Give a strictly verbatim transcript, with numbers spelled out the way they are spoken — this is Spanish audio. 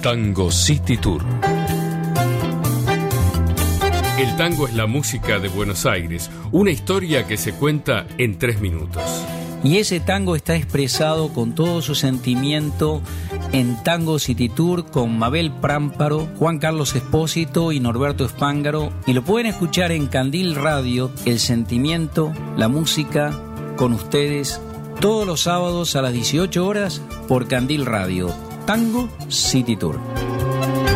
Tango City Tour. El tango es la música de Buenos Aires, una historia que se cuenta en tres minutos. Y ese tango está expresado con todo su sentimiento en Tango City Tour con Mabel Prámparo, Juan Carlos Espósito y Norberto Espángaro. Y lo pueden escuchar en Candil Radio, el sentimiento, la música, con ustedes, todos los sábados a las dieciocho horas por Candil Radio. Tango City Tour.